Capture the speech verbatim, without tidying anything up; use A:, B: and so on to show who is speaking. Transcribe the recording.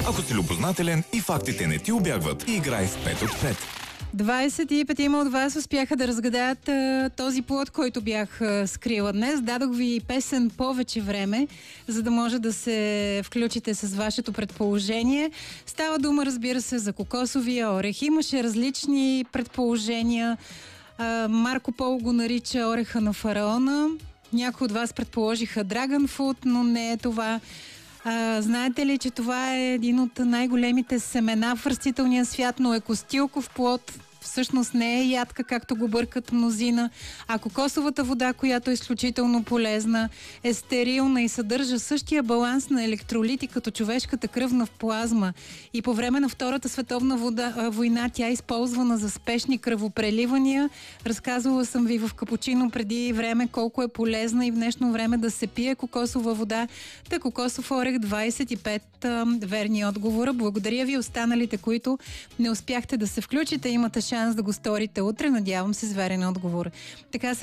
A: Ако си любознателен и фактите не ти убягват, играй в пет от пет.
B: двайсет и петима от вас успяха да разгадаят а, този плод, който бях а, скрила днес. Дадох ви песен повече време, за да може да се включите с вашето предположение. Става дума, разбира се, за кокосовия орех. Имаше различни предположения. А, Марко Поло го нарича ореха на фараона. Някои от вас предположиха Dragon Fruit, но не е това. А, знаете ли, че това е един от най-големите семена в растителния свят, но е костилков плод. Всъщност не е ядка, както го бъркат мнозина, а кокосовата вода, която е изключително полезна, е стерилна и съдържа същия баланс на електролити като човешката кръвна плазма. И по време на Втората световна вода, война тя е използвана за спешни кръвопреливания. Разказвала съм ви в Капучино преди време колко е полезна и в днешно време да се пие кокосова вода. Та кокосов орех двайсет и пет а, верни отговора. Благодаря ви останалите, които не успяхте да се включите. Имате шанс да го сторите утре. Надявам се с верен отговор. Така